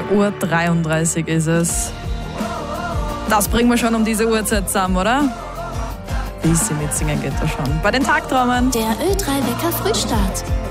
6:33 Uhr ist es. Das bringen wir schon um diese Uhrzeit zusammen, oder? Bisschen mitsingen geht da schon. Bei den Tagträumen. Der Ö3 Wecker Frühstart.